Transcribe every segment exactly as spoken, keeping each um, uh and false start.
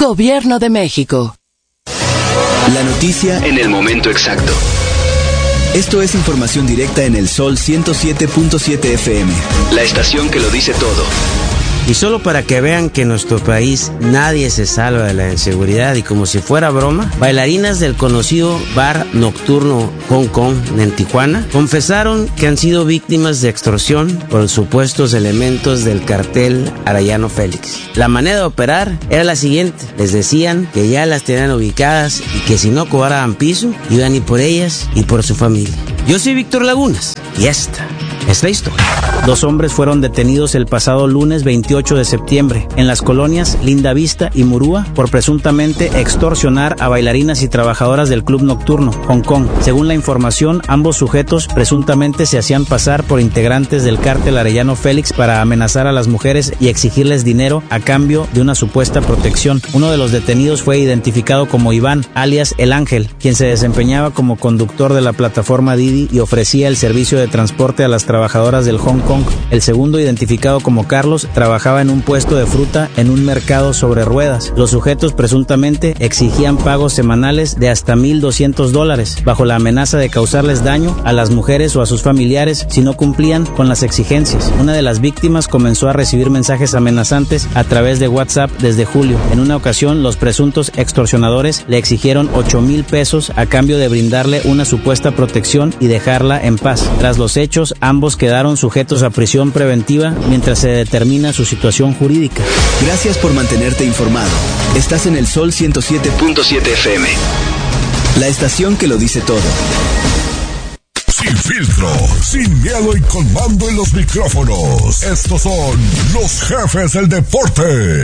Gobierno de México. La noticia en el momento exacto. Esto es información directa en el Sol ciento siete punto siete F M. La estación que lo dice todo. Y solo para que vean que en nuestro país nadie se salva de la inseguridad y como si fuera broma, bailarinas del conocido bar nocturno Hong Kong en Tijuana confesaron que han sido víctimas de extorsión por supuestos elementos del cartel Arellano Félix. La manera de operar era la siguiente: les decían que ya las tenían ubicadas y que si no cobraban piso, iban a ir por ellas y por su familia. Yo soy Víctor Lagunas y esta es la historia. Dos hombres fueron detenidos el pasado lunes veintiocho de septiembre en las colonias Linda Vista y Murúa por presuntamente extorsionar a bailarinas y trabajadoras del club nocturno Hong Kong. Según la información, ambos sujetos presuntamente se hacían pasar por integrantes del cártel Arellano Félix para amenazar a las mujeres y exigirles dinero a cambio de una supuesta protección. Uno de los detenidos fue identificado como Iván, alias El Ángel, quien se desempeñaba como conductor de la plataforma Didi y ofrecía el servicio de transporte a las trabajadoras del Hong Kong. El segundo, identificado como Carlos, trabajaba en un puesto de fruta en un mercado sobre ruedas. Los sujetos presuntamente exigían pagos semanales de hasta mil doscientos dólares, bajo la amenaza de causarles daño a las mujeres o a sus familiares si no cumplían con las exigencias. Una de las víctimas comenzó a recibir mensajes amenazantes a través de WhatsApp desde julio. En una ocasión, los presuntos extorsionadores le exigieron ocho mil pesos a cambio de brindarle una supuesta protección y dejarla en paz. Tras los hechos, ambos quedaron sujetos a prisión preventiva mientras se determina su situación jurídica. Gracias por mantenerte informado. Estás en el Sol ciento siete punto siete F M. La estación que lo dice todo. Sin filtro, sin miedo y con mando en los micrófonos. Estos son los jefes del deporte.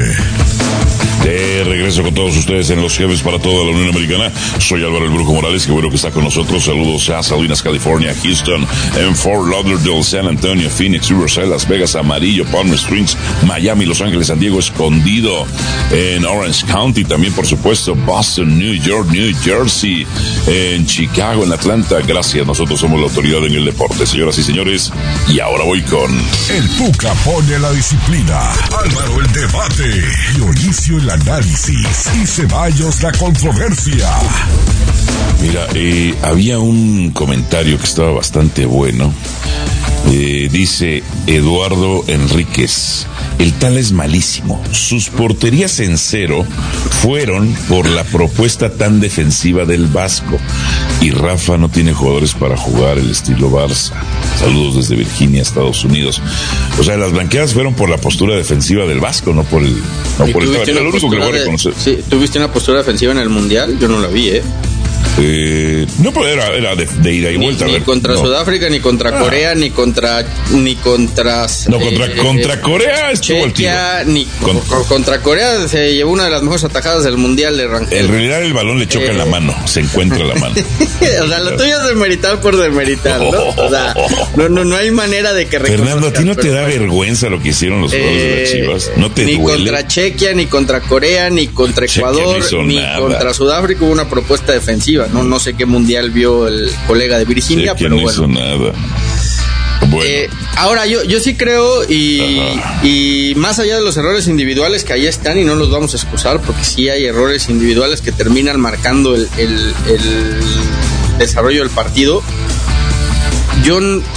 De regreso con todos ustedes en Los Jefes para toda la Unión Americana. Soy Álvaro El Brujo Morales, que bueno que está con nosotros. Saludos a Salinas, California, Houston, en Fort Lauderdale, San Antonio, Phoenix, Riverside, Las Vegas, Amarillo, Palm Springs, Miami, Los Ángeles, San Diego, Escondido, en Orange County, también por supuesto Boston, New York, New Jersey, en Chicago, en Atlanta. Gracias, nosotros somos la autoridad en el deporte, señoras y señores. Y ahora voy con... El Tuca pone la disciplina, Álvaro el debate, Dionisio el análisis y Ceballos la controversia. Mira, eh, había un comentario que estaba bastante bueno. Eh, dice Eduardo Enríquez: el tal es malísimo. Sus porterías en cero fueron por la propuesta tan defensiva del Vasco. Y Rafa no tiene jugadores para jugar el estilo Barça. Saludos desde Virginia, Estados Unidos. O sea, las blanqueadas fueron por la postura defensiva del Vasco, no por el... No por el lo único que voy a reconocer. Sí, ¿tuviste una postura defensiva en el Mundial? Yo no la vi, ¿eh? Eh, no, pero era, era de, de ida y ni, vuelta. Ni, a ver, contra no. Sudáfrica, ni contra ah. Corea, ni contra... Ni contra... No, contra, eh, contra Corea estuvo el tiro. Ni Con, contra Corea se llevó una de las mejores atajadas del Mundial de Rangel. En realidad el balón le choca eh. en la mano, se encuentra la mano. O sea, lo tuyo es demeritar por demeritar, ¿no? O sea, no, no, no hay manera de que Fernando, ¿a ti no te da vergüenza lo que hicieron los jugadores eh, de las Chivas? ¿No te ni duele? Ni contra Chequia, ni contra Corea, ni contra Ecuador, no ni nada. Contra Sudáfrica hubo una propuesta defensiva. No, no sé qué mundial vio el colega de Virginia, Chequia pero no bueno. Hizo nada. Bueno. Eh, ahora, yo, yo sí creo, y, y más allá de los errores individuales que ahí están, y no los vamos a excusar, porque sí hay errores individuales que terminan marcando el, el, el desarrollo del partido. Yo,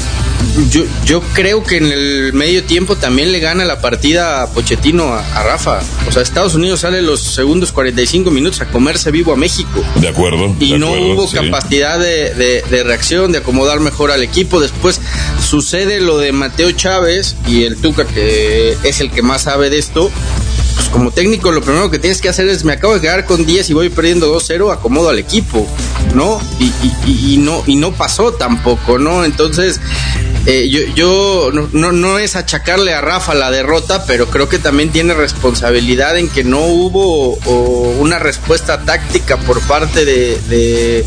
yo, yo creo que en el medio tiempo también le gana la partida a Pochettino a, a Rafa. O sea, Estados Unidos sale los segundos cuarenta y cinco minutos a comerse vivo a México. De acuerdo. Y de no acuerdo, hubo sí. capacidad de, de, de reacción, de acomodar mejor al equipo. Después sucede lo de Mateo Chávez y el Tuca, que es el que más sabe de esto. Pues como técnico lo primero que tienes que hacer es: me acabo de quedar con diez y voy perdiendo dos cero, acomodo al equipo, ¿no? Y, y, y no y no pasó tampoco, ¿no? Entonces eh, yo, yo no, no, no es achacarle a Rafa la derrota, pero creo que también tiene responsabilidad en que no hubo o, una respuesta táctica por parte de, de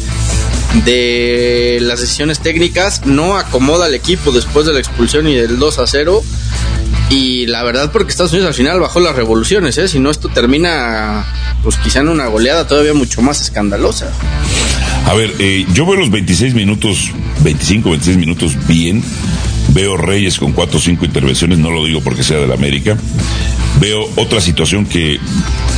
de las decisiones técnicas. No acomoda al equipo después de la expulsión y del dos a cero. Y la verdad, porque Estados Unidos al final bajó las revoluciones, ¿eh? Si no, esto termina, pues quizá en una goleada todavía mucho más escandalosa. A ver, eh, yo veo los veintiséis minutos, veinticinco, veintiséis minutos bien. Veo Reyes con cuatro o cinco intervenciones, no lo digo porque sea del América. Veo otra situación que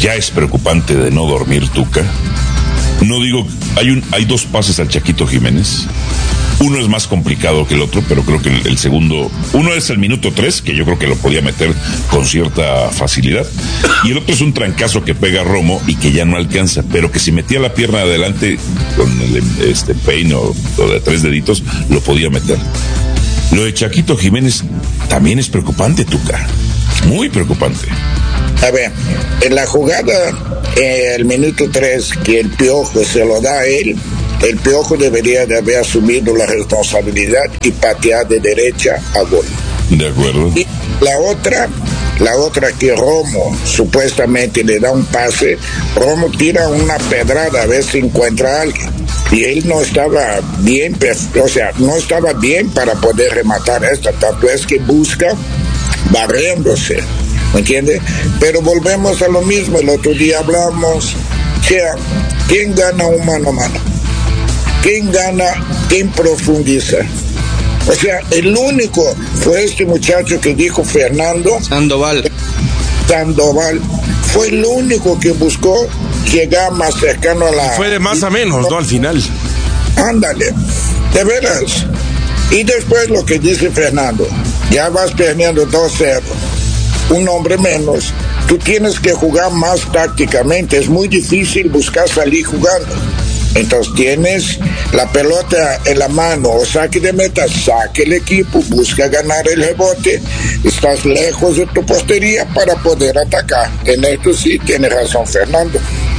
ya es preocupante de no dormir, Tuca. No digo, hay un, hay dos pases al Chaquito Jiménez. Uno es más complicado que el otro, pero creo que el, el segundo, uno es el minuto tres, que yo creo que lo podía meter con cierta facilidad, y el otro es un trancazo que pega Romo y que ya no alcanza, pero que si metía la pierna adelante con el este peine o, o de tres deditos, lo podía meter. Lo de Chaquito Jiménez también es preocupante, Tuca, muy preocupante. A ver, en la jugada, eh, el minuto tres, que el Piojo se lo da a él, el Piojo debería de haber asumido la responsabilidad y patear de derecha a gol. De acuerdo. Y la otra, la otra que Romo supuestamente le da un pase, Romo tira una pedrada a ver si encuentra a alguien. Y él no estaba bien, o sea, no estaba bien para poder rematar esta, tanto es que busca barriéndose, ¿me entiendes? Pero volvemos a lo mismo, el otro día hablamos, o sea, ¿quién gana un mano a mano? ¿Quién gana? ¿Quién profundiza? O sea, el único fue este muchacho que dijo Fernando Sandoval. Sandoval fue el único que buscó llegar más cercano a la... Fue de más a menos, ¿no? Al final. Ándale, de veras. Y después lo que dice Fernando, ya vas perdiendo dos cero, un hombre menos, tú tienes que jugar más tácticamente, es muy difícil buscar salir jugando. Entonces tienes la pelota en la mano o saque de meta, saque el equipo, busca ganar el rebote, estás lejos de tu portería para poder atacar. En esto sí tiene razón Fernando.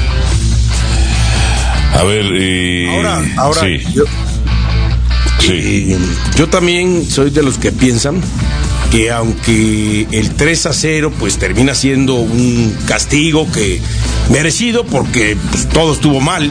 A ver, eh, ahora, ahora sí. yo, Sí. eh, yo también soy de los que piensan que aunque el tres a cero pues termina siendo un castigo que merecido porque pues, todo estuvo mal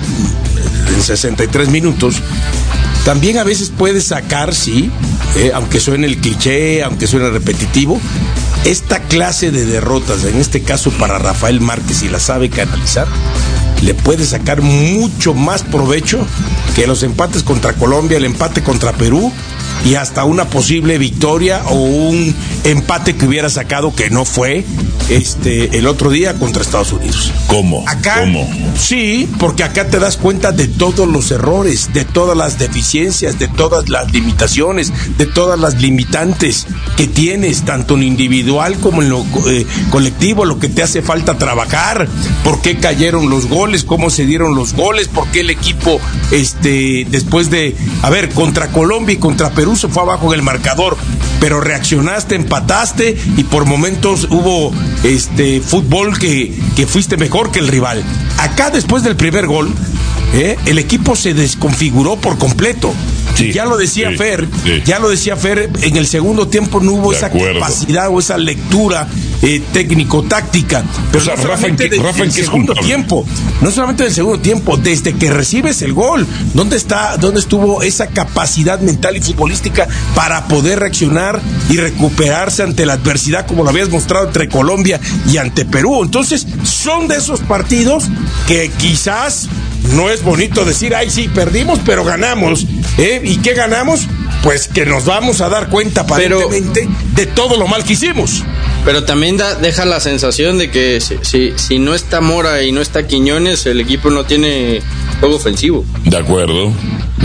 en sesenta y tres minutos, también a veces puede sacar, sí, eh, aunque suene el cliché, aunque suene repetitivo, esta clase de derrotas, en este caso para Rafael Márquez, si la sabe canalizar, le puede sacar mucho más provecho que los empates contra Colombia, el empate contra Perú y hasta una posible victoria o un empate que hubiera sacado, que no fue, este el otro día contra Estados Unidos. ¿Cómo? Acá, ¿Cómo? Sí, porque acá te das cuenta de todos los errores, de todas las deficiencias, de todas las limitaciones, de todas las limitantes que tienes, tanto en individual como en lo eh, colectivo, lo que te hace falta trabajar, por qué cayeron los goles, cómo se dieron los goles, por qué el equipo, este, después de, a ver, contra Colombia y contra Perú se fue abajo en el marcador, pero reaccionaste, empataste y por momentos hubo este fútbol que, que fuiste mejor que el rival. Acá después del primer gol, ¿eh? el equipo se desconfiguró por completo. Sí, ya lo decía sí, Fer, sí. ya lo decía Fer, en el segundo tiempo no hubo de esa acuerdo. capacidad o esa lectura eh, técnico-táctica. Pero o sea, no solamente Rafa, de, Rafa, del segundo tiempo, no solamente del segundo tiempo, desde que recibes el gol, ¿dónde está, dónde estuvo esa capacidad mental y futbolística para poder reaccionar y recuperarse ante la adversidad como lo habías mostrado entre Colombia y ante Perú? Entonces, son de esos partidos que quizás no es bonito decir, ay sí, perdimos, pero ganamos, ¿eh? ¿Y qué ganamos? Pues que nos vamos a dar cuenta aparentemente pero, de todo lo mal que hicimos. Pero también da, deja la sensación de que si, si, si no está Mora y no está Quiñones, el equipo no tiene juego ofensivo. De acuerdo.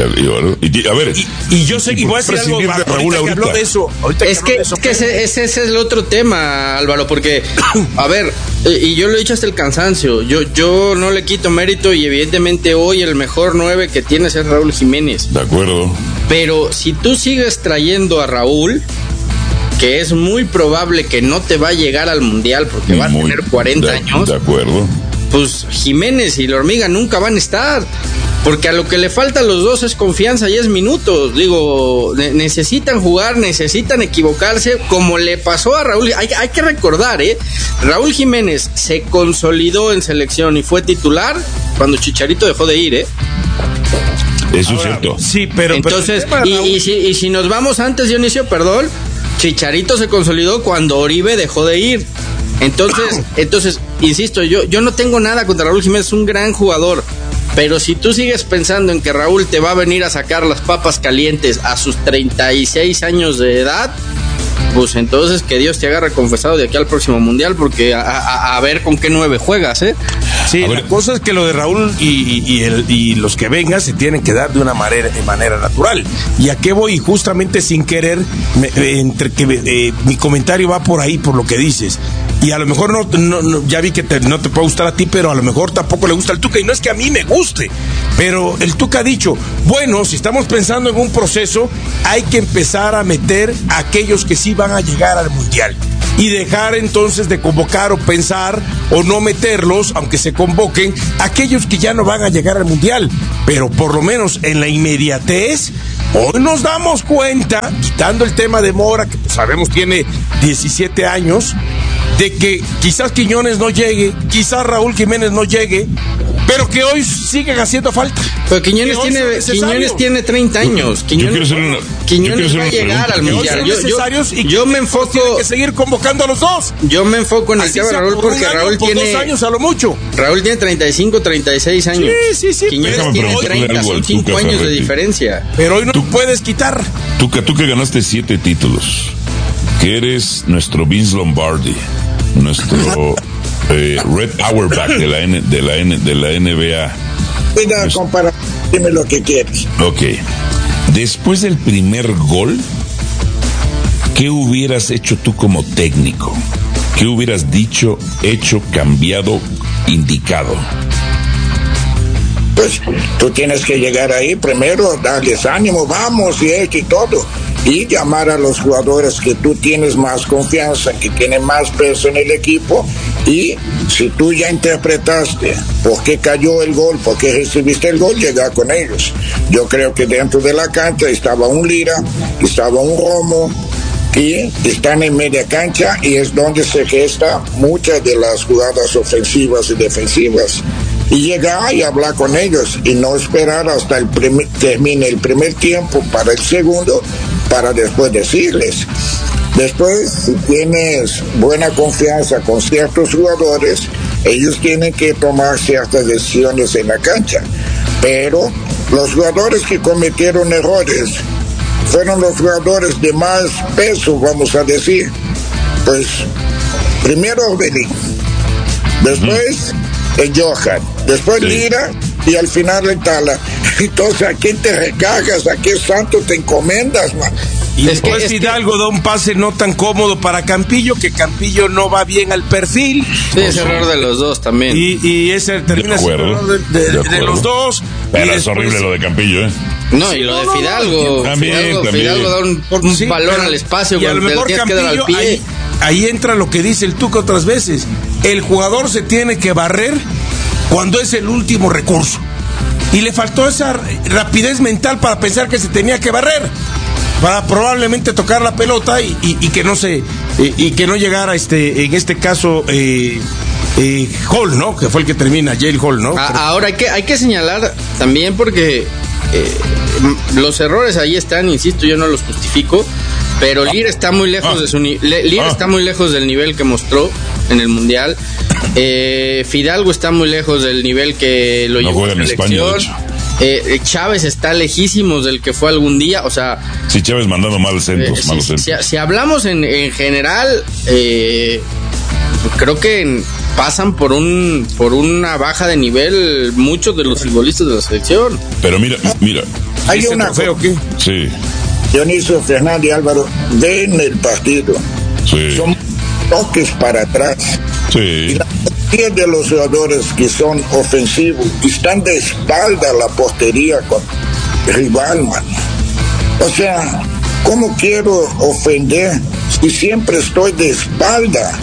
Y, a ver, y, y yo sé que voy a decir algo, de Raúl, ahorita que habló de eso. Es que, es que ese, ese, ese es el otro tema, Álvaro, porque, a ver, y yo lo he dicho hasta el cansancio, yo, yo no le quito mérito y evidentemente hoy el mejor nueve que tienes es Raúl Jiménez. De acuerdo. Pero si tú sigues trayendo a Raúl, que es muy probable que no te va a llegar al Mundial porque va muy, a tener cuarenta de, años. De acuerdo. Pues Jiménez y la Hormiga nunca van a estar. Porque a lo que le falta a los dos es confianza y es minutos. Digo, ne- necesitan jugar, necesitan equivocarse, como le pasó a Raúl. Hay, hay que recordar, ¿eh? Raúl Jiménez se consolidó en selección y fue titular cuando Chicharito dejó de ir, ¿eh? Eso es cierto. Sí, pero... Entonces, pero y, y, si, y si nos vamos antes, Dionisio, perdón, Chicharito se consolidó cuando Oribe dejó de ir. Entonces, entonces insisto, yo, yo no tengo nada contra Raúl Jiménez, es un gran jugador. Pero si tú sigues pensando en que Raúl te va a venir a sacar las papas calientes a sus treinta y seis años de edad, pues entonces que Dios te agarre confesado de aquí al próximo mundial, porque a, a, a ver con qué nueve juegas, ¿eh? Sí, la cosa es que lo de Raúl y, y, y, el, y los que vengan se tienen que dar de una manera, de manera natural. ¿Y a qué voy? Y justamente sin querer, me, entre que eh, mi comentario va por ahí, por lo que dices. Y a lo mejor no, no, no ya vi que te, no te puede gustar a ti, pero a lo mejor tampoco le gusta al Tuca. Y no es que a mí me guste, pero el Tuca ha dicho, bueno, si estamos pensando en un proceso, hay que empezar a meter a aquellos que sí van a llegar al mundial. Y dejar entonces de convocar o pensar o no meterlos, aunque se convoquen, aquellos que ya no van a llegar al mundial. Pero por lo menos en la inmediatez, hoy nos damos cuenta, quitando el tema de Mora, que pues sabemos tiene diecisiete años, de que quizás Quiñones no llegue, quizás Raúl Jiménez no llegue, pero que hoy siguen haciendo falta. Pero Quiñones tiene Quiñones tiene treinta años. Quiñones, una, Quiñones va a llegar al mundial. Yo, yo, y yo me enfoco. Tiene que seguir convocando a los dos. Yo me enfoco en el tema de Raúl por porque año, Raúl por tiene dos años a lo mucho. Raúl tiene treinta y cinco, treinta y seis años. Sí, sí, sí. Quiñones tiene treinta, son cinco años de diferencia. Pero hoy no tú puedes quitar. Tú que tú que ganaste siete títulos, que eres nuestro Vince Lombardi, nuestro eh, Red Auerbach de la N, de la N, de la N B A. Mira, compara, dime lo que quieres. Ok. Después del primer gol, ¿qué hubieras hecho tú como técnico? ¿Qué hubieras dicho, hecho, cambiado, indicado? Pues tú tienes que llegar ahí primero, darles ánimo, vamos y esto y todo. Y llamar a los jugadores que tú tienes más confianza, que tienen más peso en el equipo. Y si tú ya interpretaste por qué cayó el gol, por qué recibiste el gol, llegar con ellos. Yo creo que dentro de la cancha estaba un Lira, estaba un Romo, y están en media cancha y es donde se gesta muchas de las jugadas ofensivas y defensivas. Y llegar y hablar con ellos y no esperar hasta el primer, termine el primer tiempo para el segundo, para después decirles. Después, si tienes buena confianza con ciertos jugadores, ellos tienen que tomar ciertas decisiones en la cancha. Pero los jugadores que cometieron errores fueron los jugadores de más peso, vamos a decir. Pues, primero Orbelín, después el Johan, después sí. Lira y al final el Tala. Entonces, ¿a quién te recargas? ¿A qué santo te encomendas, man? Y es después que, Fidalgo que... da un pase no tan cómodo para Campillo, que Campillo no va bien al perfil. Sí, es error de los dos también. Y, y ese termina siendo error de, de, de, de los dos. Pero es horrible lo de Campillo, ¿eh? No, y lo de Fidalgo. También, Fidalgo, también. Fidalgo da un, un sí, balón pero, al espacio, y a lo mejor tienes Campillo, que dar al pie. Ahí, ahí entra lo que dice el Tuca otras veces. El jugador se tiene que barrer cuando es el último recurso. Y le faltó esa rapidez mental para pensar que se tenía que barrer, para probablemente tocar la pelota y, y, y que no se y, y que no llegara este en este caso eh, eh, Hall, ¿no? Que fue el que termina, Jale Hall, ¿no? A, ahora hay que hay que señalar también porque eh, los errores ahí están, insisto, yo no los justifico, pero Lira está muy lejos ah. de su ni- Lira ah. está muy lejos del nivel que mostró en el mundial. Eh, Fidalgo está muy lejos del nivel que lo no llevó a la selección. Eh, Chávez está lejísimos del que fue algún día, o sea... Sí, Chávez mandando malos centros, eh, malos si, centros. Si, si hablamos en, en general, eh, creo que pasan por un por una baja de nivel muchos de los futbolistas de la selección. Pero mira, mira... Hay una feo ¿qué? Sí. Dionisio, Fernández y Álvaro, ven el partido. Sí. Son toques para atrás. Sí. Y la mayoría de los jugadores que son ofensivos están de espalda a la portería con rival, man. O sea, ¿cómo quiero ofender si siempre estoy de espalda?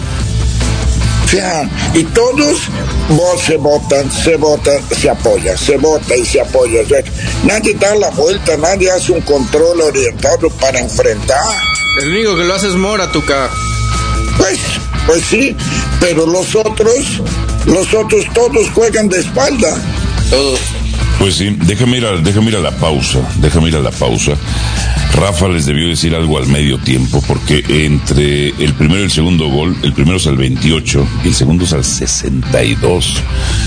O sea, y todos vos se votan, se votan, se apoyan, se vota y se apoya. O sea, nadie da la vuelta, nadie hace un control orientado para enfrentar. El único que lo hace es Mora, Tuca. Pues, pues sí, pero los otros, los otros todos juegan de espalda. Todos. Pues sí, déjame ir a, déjame ir a la pausa, déjame ir a la pausa. Rafa les debió decir algo al medio tiempo, porque entre el primero y el segundo gol, el primero es al veintiocho y el segundo es al sesenta y dos.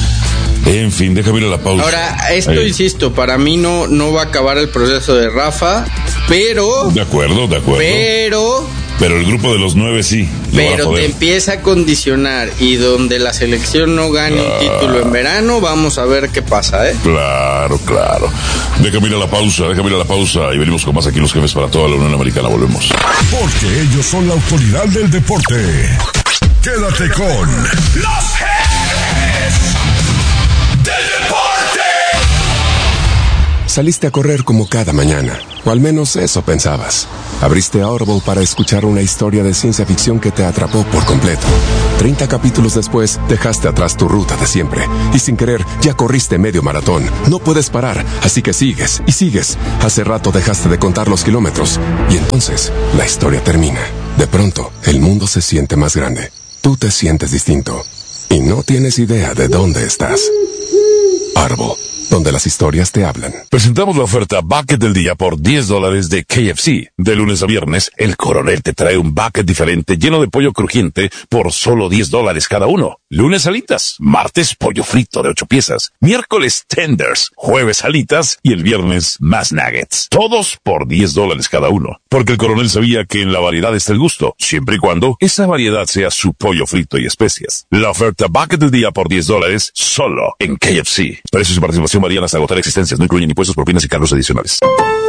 En fin, déjame ir a la pausa. Ahora, esto, Ahí. insisto, para mí no, no va a acabar el proceso de Rafa, pero... De acuerdo, de acuerdo. Pero Pero el grupo de los nueve sí. Pero te empieza a condicionar, y donde la selección no gane claro. un título en verano, vamos a ver qué pasa, ¿eh? Claro, claro. Déjame ir a la pausa, déjame ir a la pausa y venimos con más aquí Los Jefes para toda la Unión Americana. Volvemos. Porque ellos son la autoridad del deporte. Quédate con Los Jefes del Deporte. Saliste a correr como cada mañana, o al menos eso pensabas. Abriste Audible para escuchar una historia de ciencia ficción que te atrapó por completo. Treinta capítulos después, dejaste atrás tu ruta de siempre, y sin querer, ya corriste medio maratón. No puedes parar, así que sigues, y sigues. Hace rato dejaste de contar los kilómetros, y entonces, la historia termina. De pronto, el mundo se siente más grande. Tú te sientes distinto, y no tienes idea de dónde estás. Audible, donde las historias te hablan. Presentamos la oferta Bucket del Día por diez dólares de K F C. De lunes a viernes, el Coronel te trae un bucket diferente lleno de pollo crujiente por solo diez dólares cada uno. Lunes alitas, martes pollo frito de ocho piezas, miércoles tenders, jueves alitas y el viernes más nuggets. Todos por diez dólares cada uno. Porque el Coronel sabía que en la variedad está el gusto, siempre y cuando esa variedad sea su pollo frito y especias. La oferta Bucket del Día por diez dólares solo en K F C. Precios y participación varían hasta agotar existencias, no incluyen impuestos, propinas y cargos adicionales.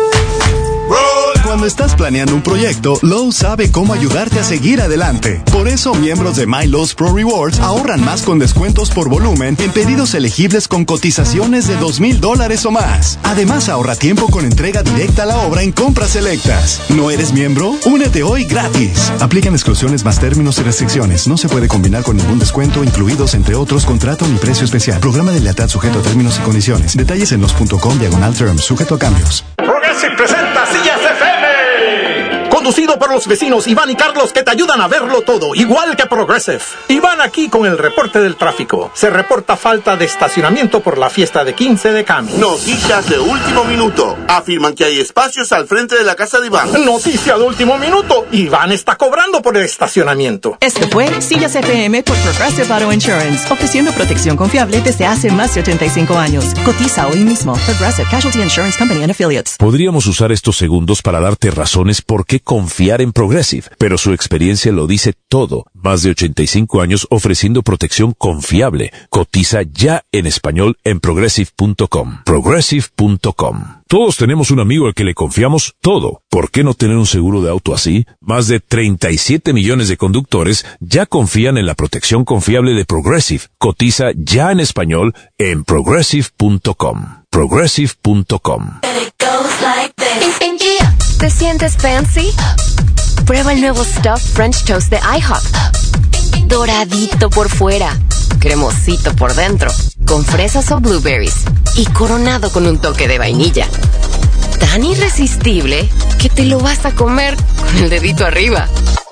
Cuando estás planeando un proyecto, Lowe's sabe cómo ayudarte a seguir adelante. Por eso, miembros de My Lowe's Pro Rewards ahorran más con descuentos por volumen en pedidos elegibles con cotizaciones de dos mil dólares o más. Además, ahorra tiempo con entrega directa a la obra en compras selectas. ¿No eres miembro? Únete hoy gratis. Aplican exclusiones más términos y restricciones. No se puede combinar con ningún descuento, incluidos, entre otros, contrato ni precio especial. Programa de lealtad sujeto a términos y condiciones. Detalles en los punto com diagonal terms, sujeto a cambios. Progressive presenta Sillas F M. Conducido por los vecinos Iván y Carlos, que te ayudan a verlo todo, igual que Progressive. Iván aquí con el reporte del tráfico. Se reporta falta de estacionamiento por la fiesta de quince de Cami. Noticias de último minuto. Afirman que hay espacios al frente de la casa de Iván. Noticia de último minuto. Iván está cobrando por el estacionamiento. Esto fue Sillas F M por Progressive Auto Insurance, ofreciendo protección confiable desde hace más de ochenta y cinco años. Cotiza hoy mismo. Progressive Casualty Insurance Company and Affiliates. Podríamos usar estos segundos para darte razones por qué confiar en Progressive, pero su experiencia lo dice todo. Más de ochenta y cinco años ofreciendo protección confiable. Cotiza ya en español en progressive punto com. progressive punto com. Todos tenemos un amigo al que le confiamos todo. ¿Por qué no tener un seguro de auto así? Más de treinta y siete millones de conductores ya confían en la protección confiable de Progressive. Cotiza ya en español en progressive punto com. progressive punto com. ¿Te sientes fancy? Prueba el nuevo Stuffed French Toast de IHOP. Doradito por fuera, cremosito por dentro, con fresas o blueberries y coronado con un toque de vainilla. Tan irresistible que te lo vas a comer con el dedito arriba.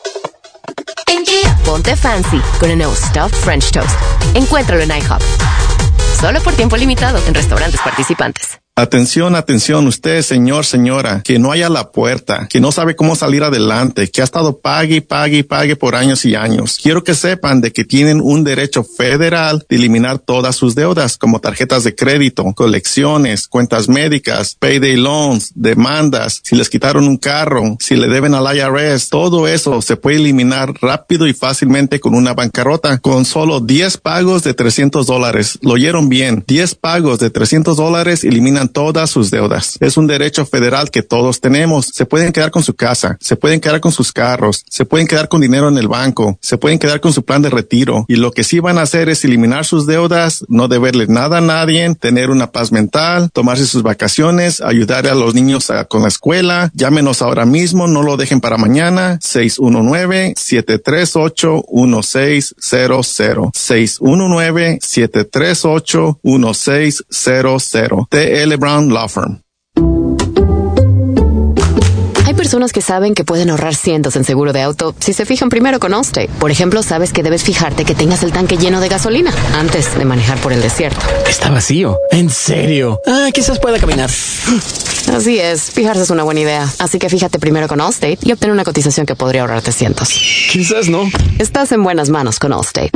Ponte fancy con el nuevo Stuffed French Toast. Encuéntralo en IHOP. Solo por tiempo limitado en restaurantes participantes. Atención, atención, usted, señor, señora, que no haya la puerta, que no sabe cómo salir adelante, que ha estado pague y pague y pague por años y años. Quiero que sepan de que tienen un derecho federal de eliminar todas sus deudas, como tarjetas de crédito, colecciones, cuentas médicas, payday loans, demandas, si les quitaron un carro, si le deben al I R S, todo eso se puede eliminar rápido y fácilmente con una bancarrota, con solo diez pagos de trescientos dólares. Lo oyeron bien, diez pagos de trescientos dólares eliminan todas sus deudas. Es un derecho federal que todos tenemos. Se pueden quedar con su casa, se pueden quedar con sus carros, se pueden quedar con dinero en el banco, se pueden quedar con su plan de retiro. Y lo que sí van a hacer es eliminar sus deudas, no deberle nada a nadie, tener una paz mental, tomarse sus vacaciones, ayudar a los niños a, con la escuela. Llámenos ahora mismo, no lo dejen para mañana. seis uno nueve, siete tres ocho, uno seis cero cero. seis uno nueve, siete tres ocho, uno seis cero cero. T L Brown Law Firm. Hay personas que saben que pueden ahorrar cientos en seguro de auto si se fijan primero con Allstate. Por ejemplo, sabes que debes fijarte que tengas el tanque lleno de gasolina antes de manejar por el desierto. Está vacío. ¿En serio? Ah, quizás pueda caminar. Así es, fijarse es una buena idea. Así que fíjate primero con Allstate y obtén una cotización que podría ahorrarte cientos. Quizás no. Estás en buenas manos con Allstate.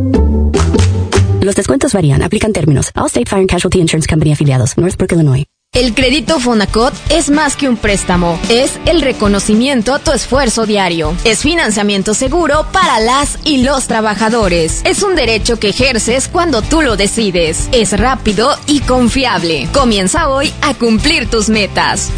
Los descuentos varían. Aplican términos. Allstate Fire and Casualty Insurance Company afiliados. Northbrook, Illinois. El crédito Fonacot es más que un préstamo, es el reconocimiento a tu esfuerzo diario. Es financiamiento seguro para las y los trabajadores. Es un derecho que ejerces cuando tú lo decides. Es rápido y confiable. Comienza hoy a cumplir tus metas.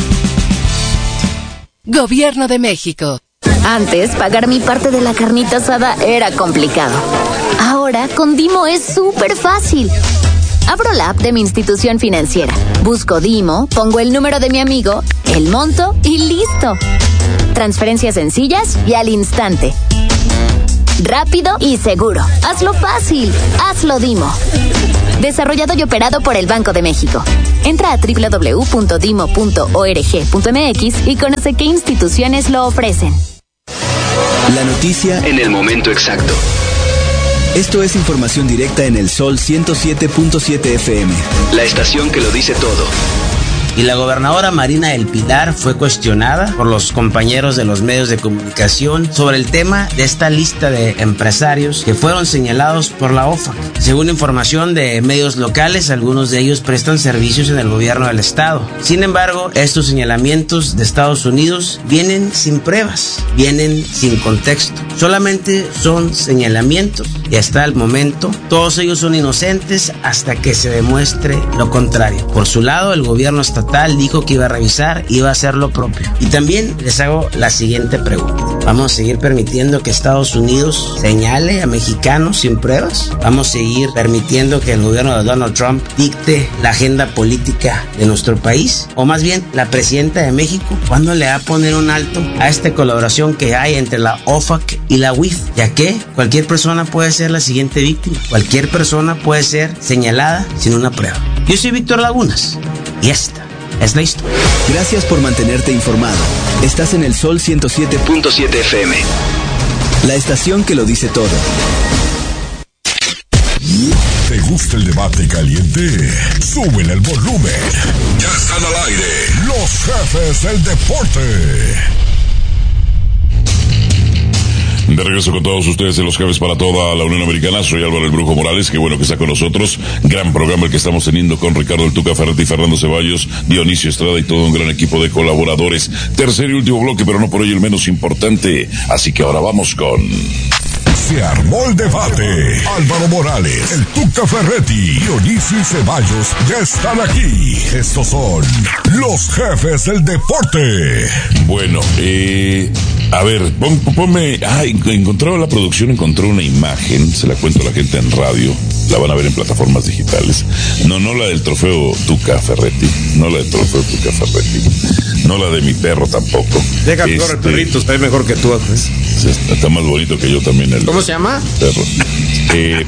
Gobierno de México. Antes, pagar mi parte de la carnita asada era complicado. Ahora, con Dimo es súper fácil. Abro la app de mi institución financiera, busco Dimo, pongo el número de mi amigo, el monto y listo. Transferencias sencillas y al instante. Rápido y seguro. Hazlo fácil. Hazlo Dimo. Desarrollado y operado por el Banco de México. Entra a doble u doble u doble u punto dimo punto org punto m x y conoce qué instituciones lo ofrecen. La noticia en el momento exacto. Esto es información directa en el Sol ciento siete punto siete F M, la estación que lo dice todo. Y la gobernadora Marina del Pilar fue cuestionada por los compañeros de los medios de comunicación sobre el tema de esta lista de empresarios que fueron señalados por la O F A C. Según información de medios locales, algunos de ellos prestan servicios en el gobierno del estado. Sin embargo, estos señalamientos de Estados Unidos vienen sin pruebas, vienen sin contexto. Solamente son señalamientos y hasta el momento todos ellos son inocentes hasta que se demuestre lo contrario. Por su lado, el gobierno estatal dijo que iba a revisar y iba a hacer lo propio. Y también les hago la siguiente pregunta. ¿Vamos a seguir permitiendo que Estados Unidos señale a mexicanos sin pruebas? ¿Vamos a seguir permitiendo que el gobierno de Donald Trump dicte la agenda política de nuestro país? O más bien, la presidenta de México, ¿cuándo le va a poner un alto a esta colaboración que hay entre la O F A C y la U I F? Ya que cualquier persona puede ser la siguiente víctima. Cualquier persona puede ser señalada sin una prueba. Yo soy Víctor Lagunas y esta es la historia. Gracias por mantenerte informado. Estás en el Sol ciento siete punto siete F M, la estación que lo dice todo. ¿Te gusta el debate caliente? Súbele el volumen. Ya están al aire los jefes del deporte. De regreso con todos ustedes en Los Jefes para toda la Unión Americana. Soy Álvaro el Brujo Morales, qué bueno que está con nosotros. Gran programa el que estamos teniendo con Ricardo el Tuca Ferretti, Fernando Ceballos, Dionisio Estrada y todo un gran equipo de colaboradores. Tercer y último bloque, pero no por ello el menos importante. Así que ahora vamos con... Se armó el debate. Álvaro Morales, el Tuca Ferretti, Dionisio y Ceballos ya están aquí. Estos son los jefes del deporte. Bueno, eh... a ver, pon, ponme... Ah, encontraba la producción, encontró una imagen, se la cuento a la gente en radio, la van a ver en plataformas digitales. No, no la del trofeo Tuca Ferretti, no la del trofeo Tuca Ferretti, no la de mi perro tampoco. Deja este, mejor el perrito, está mejor que tú. ¿Ves? Está más bonito que yo también. El ¿Cómo se llama? Perro. Eh,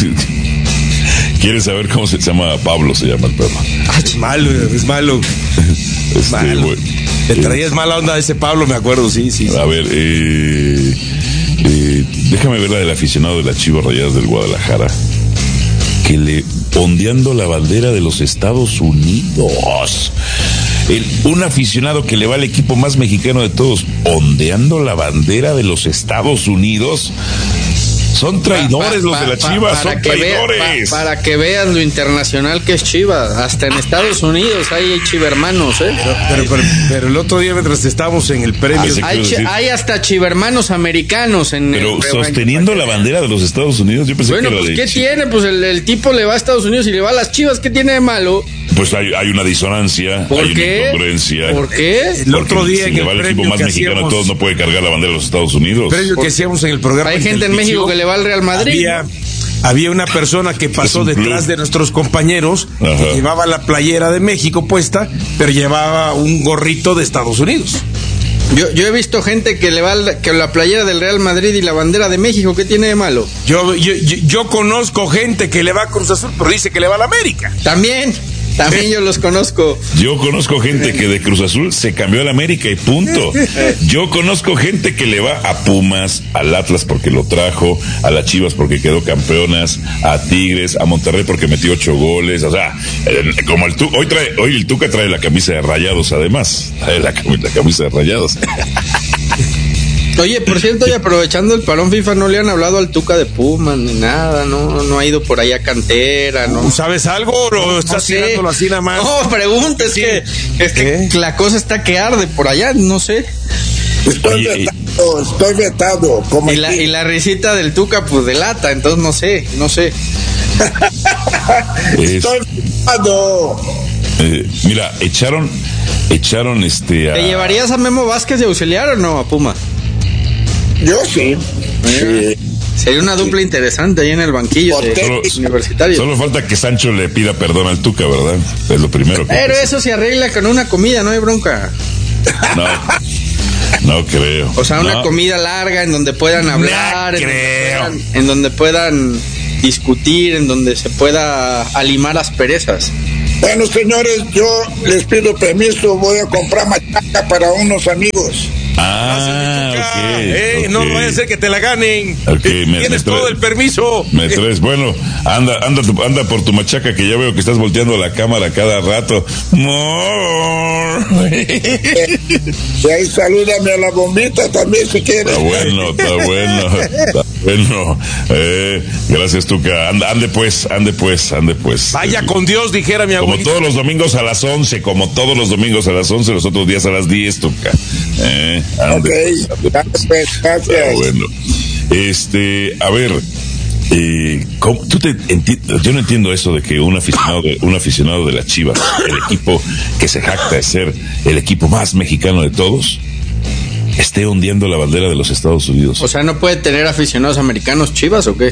¿Quieres saber cómo se llama? Pablo se llama el perro. Ay, es malo, es malo. Este, malo. Bueno, Le traías eh, mala onda a ese Pablo, me acuerdo, sí, sí. sí. A ver, eh, eh, déjame ver la del aficionado de las Chivas Rayadas del Guadalajara, que le ondeando la bandera de los Estados Unidos. El, un aficionado que le va al equipo más mexicano de todos, ondeando la bandera de los Estados Unidos. Son traidores pa, pa, los de la Chivas, son traidores. Vea, pa, para que vean lo internacional que es Chivas. Hasta en Estados Unidos hay chivermanos, ¿eh? Pero, pero, pero, pero el otro día mientras estábamos en el premio... Ah, hay, chi, hay hasta chivermanos americanos en Pero el, sosteniendo la bandera de los Estados Unidos, yo pensé bueno, que era pues de ¿qué Chivas? Tiene? Pues el, el tipo le va a Estados Unidos y le va a las Chivas, ¿qué tiene de malo? Pues hay, hay una disonancia, ¿Por hay qué? una incongruencia. ¿Por qué? El otro día si en le el va al premio equipo más que mexicano hacíamos, de todos, no puede cargar la bandera de los Estados Unidos. El premio que hacíamos en el programa. Hay gente en México que le va al Real Madrid. Había, había una persona que pasó detrás club. de nuestros compañeros, Ajá. que llevaba la playera de México puesta, pero llevaba un gorrito de Estados Unidos. Yo, yo he visto gente que le va al, que la playera del Real Madrid y la bandera de México, ¿qué tiene de malo? Yo, yo, yo, yo conozco gente que le va a Cruz Azul, pero dice que le va a la América. También. También yo los conozco. Yo conozco gente que de Cruz Azul se cambió a la América y punto. Yo conozco gente que le va a Pumas, al Atlas porque lo trajo, a las Chivas porque quedó campeonas, a Tigres, a Monterrey porque metió ocho goles. O sea, como el Tuca, hoy trae, hoy el Tuca trae la camisa de Rayados además. Trae la, la camisa de Rayados. Oye, por cierto, y aprovechando el parón FIFA, no le han hablado al Tuca de Pumas ni nada, no no ha ido por allá a cantera, ¿no? ¿Sabes algo o no estás sé. tirándolo así nada más? No, pregunta, es Sí. que, es que ¿Eh? la cosa está que arde por allá, no sé. Estoy Oye, vetado, estoy vetado. Como Y la, aquí. y la risita del Tuca, pues delata, entonces no sé, no sé. Es- Estoy vetado. eh, mira, echaron, echaron este. A, ¿Te llevarías a Memo Vázquez de auxiliar o no, a Puma? Yo sí. Sí. Sería una dupla interesante ahí en el banquillo de Solo- universitario. Solo falta que Sancho le pida perdón al Tuca, ¿verdad? Es lo primero que. Pero eso se arregla con una comida, no hay bronca. No, no creo. O sea, una No. comida larga en donde puedan hablar, en donde puedan, en donde puedan discutir, en donde se pueda alimar asperezas. Bueno, señores, yo les pido permiso, voy a comprar machaca para unos amigos. Ah, ok. Eh, No ok. vaya a ser que te la ganen. Ok, me- me Tienes trae- todo el permiso. Me traes, bueno, anda, anda, tu- anda por tu machaca que ya veo que estás volteando la cámara cada rato. Y ahí salúdame a la bombita también si quieres. Está bueno, está bueno, está bueno. Eh, gracias, Tuca. Anda, ande pues, ande pues, ande pues. Vaya con Dios, dijera mi Como abuelita. todos los domingos a las once, como todos los domingos a las once, los otros días a las diez, Tuca. Eh, ande, Ok, pues, ande, pues. gracias, Está gracias. bueno. Este, a ver, eh, ¿cómo- tú te enti- yo no entiendo eso de que un aficionado de, un aficionado de las Chivas, el equipo que se jacta de ser el equipo más mexicano de todos, esté ondeando la bandera de los Estados Unidos. O sea, ¿no puede tener aficionados americanos Chivas o qué?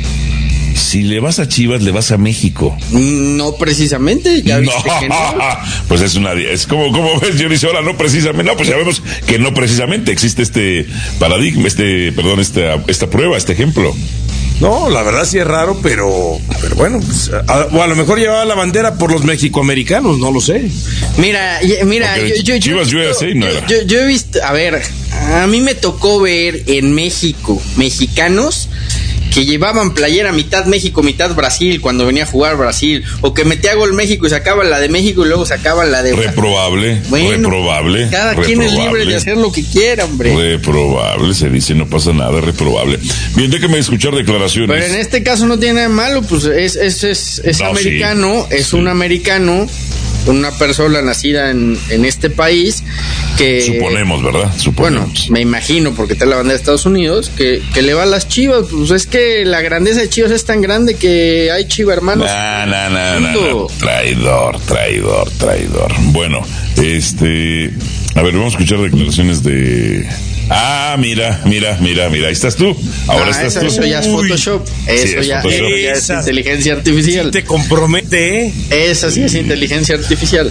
Si le vas a Chivas, le vas a México. No precisamente, ya viste que no. Pues es una, es como, como ves, yo dice, hola, no precisamente, no, pues ya vemos que no precisamente existe este paradigma, este, perdón, esta, esta prueba, este ejemplo. No, la verdad sí es raro, pero, pero bueno, pues, a, o a lo mejor llevaba la bandera por los mexicoamericanos, no lo sé. Mira, y- mira, Porque yo, yo, yo, Chivas yo- U S A no yo- era. yo- yo he visto, a ver, a mí me tocó ver en México mexicanos que llevaban playera mitad México, mitad Brasil cuando venía a jugar Brasil, o que metía gol México y sacaban la de México y luego sacaban la de Brasil. Reprobable, Bueno, reprobable. Cada quien es libre de hacer lo que quiera, hombre. Reprobable, se dice, no pasa nada, reprobable. Bien, déjame escuchar declaraciones. Pero en este caso no tiene nada de malo, pues es, es, es, es No, americano, sí, es sí. un americano, una persona nacida en, en este país que... Suponemos, ¿verdad? Bueno, Suponemos. me imagino, porque está la bandera de Estados Unidos, que, que le va a las Chivas. Pues es que la grandeza de Chivas es tan grande que hay Chiva hermanos. No, no, no, no, Mundo. no. Traidor, traidor, traidor. Bueno, este. A ver, vamos a escuchar declaraciones de. Ah, mira, mira, mira, mira. Ahí estás tú. Ahora Ah, estás eso, tú. eso ya es Photoshop. Eso, Sí, es ya, Photoshop. eso ya es Esas- inteligencia artificial. Te compromete, ¿eh? Esa sí es inteligencia artificial.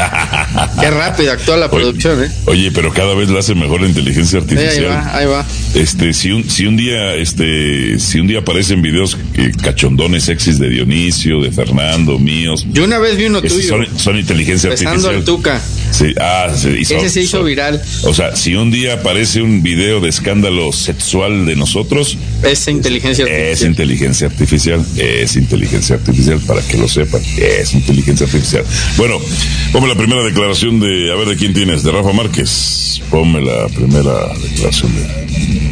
Qué rápido actúa la producción, ¿eh? Oye, pero cada vez la hace mejor la inteligencia Sí, ahí artificial. va, ahí va. Este, si un, si un día, este, si un día aparecen videos que, cachondones sexys de Dionisio, de Fernando, míos. Yo una vez vi uno Esos tuyo. Son, son inteligencia Besando artificial. al Tuca. Sí, ah, se hizo, Ese se hizo son- viral. O sea, si un día aparece un video de escándalo sexual de nosotros, Es inteligencia artificial. es inteligencia artificial, es inteligencia artificial, para que lo sepan, es inteligencia artificial. Bueno, ponme la primera declaración de, a ver, ¿de quién tienes? De Rafa Márquez. Ponme la primera declaración de...